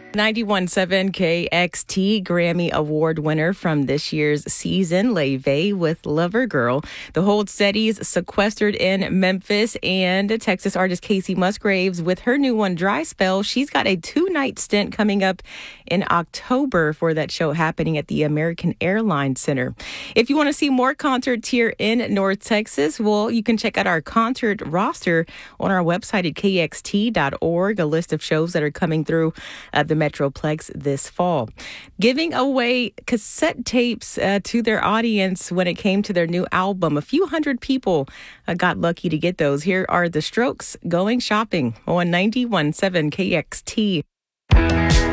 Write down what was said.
91.7 KXT Grammy Award winner from this year's season, Leve with Lover Girl. The Hold Steadies sequestered in Memphis, and Texas artist Casey Musgraves with her new one, Dry Spell. She's got a 2-night stint coming up in October for that show happening at the American Airlines Center. If you want to see more concerts here in North Texas, well, you can check out our concert roster on our website at kxt.org, a list of shows that are coming through the Metroplex this fall. Giving away cassette tapes to their audience when it came to their new album. A few hundred people got lucky to get those. Here are the Strokes, Going Shopping on 91.7 KXT.